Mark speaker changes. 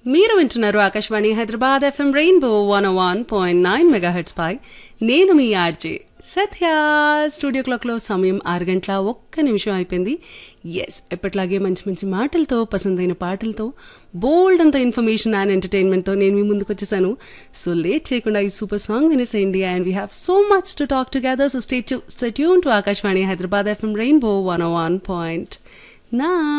Speaker 1: మీరు వింటున్నారు Akashvani Hyderabad FM rainbow 101.9 megahertz పై నేను మీ ఆర్జే సత్య. స్టూడియో క్లాక్లో సమయం 6:01 అయిపోయింది. ఎస్, ఎప్పట్లాగే మంచి మంచి మాటలతో, పసందైన పాటలతో, బోల్డ్ అంత ఇన్ఫర్మేషన్ అండ్ ఎంటర్టైన్మెంట్తో నేను మీ ముందుకు వచ్చేసాను. సో లేట్ చేయకుండా ఈ super song వినేసేయండి. And we have so much to talk together. So stay tune to Akashvani Hyderabad FM rainbow 101.9.